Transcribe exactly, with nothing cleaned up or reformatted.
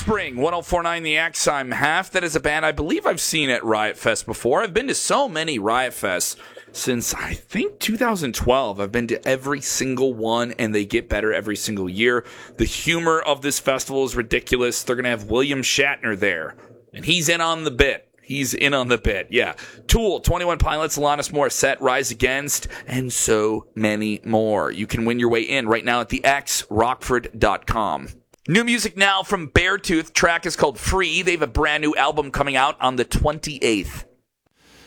Offspring, ten forty-nine The X. I'm Half. That is a band I believe I've seen at Riot Fest before. I've been to so many Riot Fests since, I think, two thousand twelve. I've been to every single one, and they get better every single year. The humor of this festival is ridiculous. They're going to have William Shatner there, and he's in on the bit. He's in on the bit, yeah. Tool, twenty-one Pilots, Alanis Morissette, Rise Against, and so many more. You can win your way in right now at the x rockford dot com. New music now from Beartooth. Track is called Free. They have a brand new album coming out on the twenty-eighth.